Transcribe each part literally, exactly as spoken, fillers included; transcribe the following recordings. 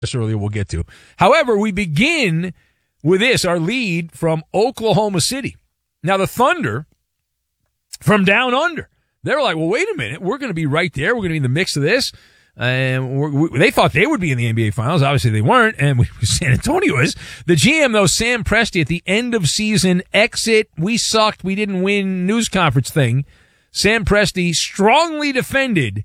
earlier we'll get to. However, we begin with this, our lead from Oklahoma City. Now, the Thunder from down under, they're like, well, wait a minute. We're going to be right there. We're going to be in the mix of this. And we're, we, they thought they would be in the N B A Finals. Obviously, they weren't. And we, San Antonio is. The G M, though, Sam Presti, at the end of season exit, we sucked, we didn't win news conference thing. Sam Presti strongly defended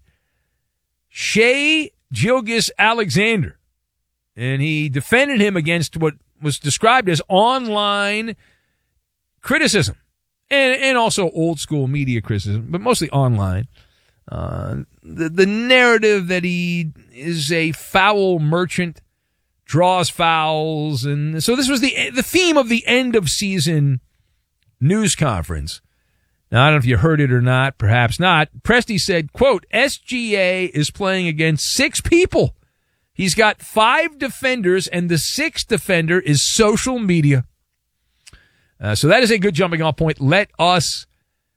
Shai Gilgeous-Alexander. And he defended him against what was described as online criticism. And, and also old school media criticism, but mostly online. Uh, the, the narrative that he is a foul merchant, draws fouls. And so this was the, the theme of the end of season news conference. Now, I don't know if you heard it or not, perhaps not. Presti said, quote, S G A is playing against six people. He's got five defenders, and the sixth defender is social media. Uh, so that is a good jumping off point. Let us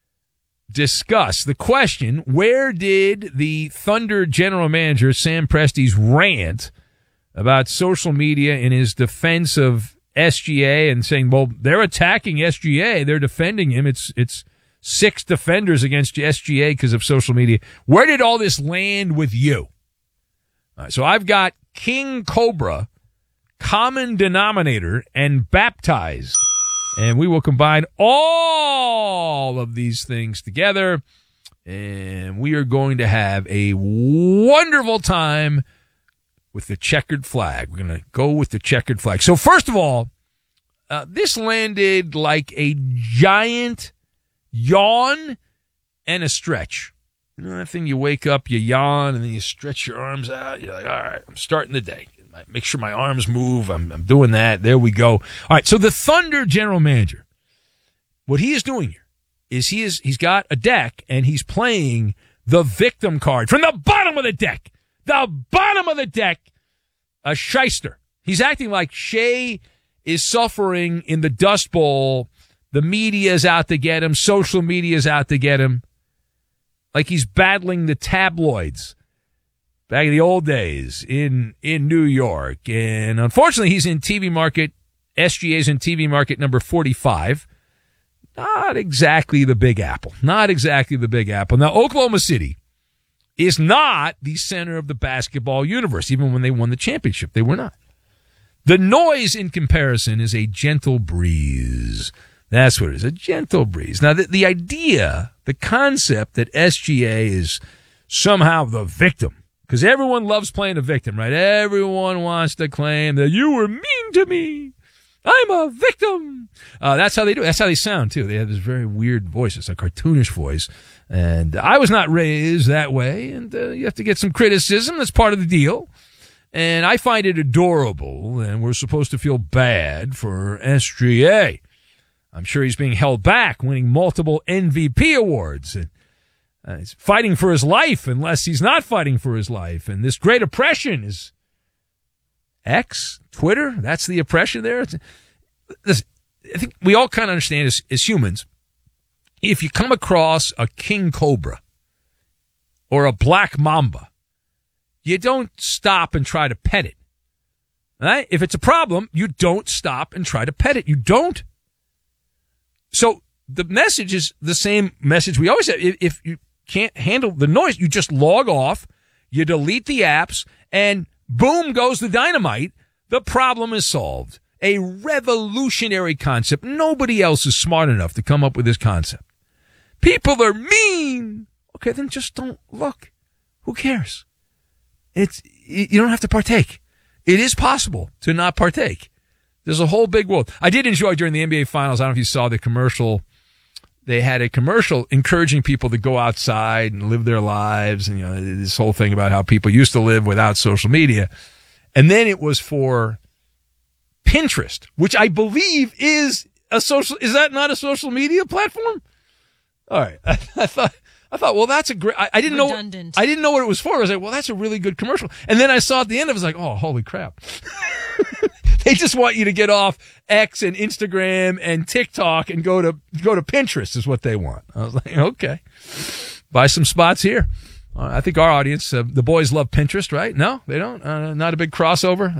discuss the question, where did the Thunder general manager, Sam Presti's rant about social media in his defense of S G A and saying, well, they're attacking S G A, they're defending him, it's it's six defenders against S G A because of social media. Where did all this land with you? All right, so I've got King Cobra, common denominator, and baptized. And we will combine all of these things together, and we are going to have a wonderful time with the checkered flag. We're going to go with the checkered flag. So first of all, uh, this landed like a giant yawn and a stretch. You know that thing, you wake up, you yawn, and then you stretch your arms out. You're like, all right, I'm starting the day. Make sure my arms move. I'm, I'm doing that. There we go. All right. So the Thunder general manager, what he is doing here is he is, he's got a deck and he's playing the victim card from the bottom of the deck, the bottom of the deck, a shyster. He's acting like Shai is suffering in the Dust Bowl. The media is out to get him. Social media is out to get him. Like he's battling the tabloids. Back in the old days in, in New York. And unfortunately, he's in T V market. S G A's in T V market number forty-five. Not exactly the Big Apple. Not exactly the Big Apple. Now, Oklahoma City is not the center of the basketball universe. Even when they won the championship, they were not. The noise in comparison is a gentle breeze. That's what it is, a gentle breeze. Now, the, the idea, the concept that S G A is somehow the victim, because everyone loves playing a victim, right? Everyone wants to claim that you were mean to me. I'm a victim. Uh, that's how they do it. That's how they sound, too. They have this very weird voice. It's a cartoonish voice. And I was not raised that way. And uh, you have to get some criticism. That's part of the deal. And I find it adorable. And we're supposed to feel bad for S G A. I'm sure he's being held back, winning multiple M V P awards. And Uh, he's fighting for his life unless he's not fighting for his life. And this great oppression is X, Twitter. That's the oppression there. It's, this, I think we all kind of understand as, as humans, if you come across a king cobra or a black mamba, you don't stop and try to pet it. Right? If it's a problem, you don't stop and try to pet it. You don't. So the message is the same message we always have. If, if you can't handle the noise, you just log off, you delete the apps, and boom goes the dynamite. The problem is solved. A revolutionary concept. Nobody else is smart enough to come up with this concept. People are mean. Okay, then just don't look. Who cares? It's, you don't have to partake. It is possible to not partake. There's a whole big world. I did enjoy during the N B A Finals, I don't know if you saw the commercial. They had a commercial encouraging people to go outside and live their lives. And, you know, this whole thing about how people used to live without social media. And then it was for Pinterest, which I believe is a social, is that not a social media platform? All right. I, I thought, I thought, well, that's a great, I, I didn't Redundant. know, I didn't know what it was for. I was like, well, that's a really good commercial. And then I saw at the end, I was like, oh, holy crap. They just want you to get off X and Instagram and TikTok and go to, go to Pinterest is what they want. I was like, okay, buy some spots here. Uh, I think our audience, uh, the boys love Pinterest, right? No, they don't. Uh, not a big crossover.